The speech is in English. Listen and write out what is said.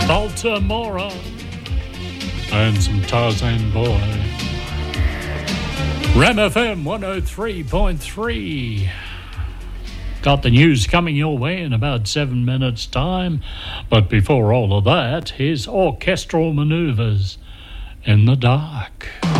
Baltimora and some Tarzan Boy. Ram FM 103.3. Got the news coming your way in about 7 minutes' time. But before all of that, here's Orchestral Maneuvers in the Dark.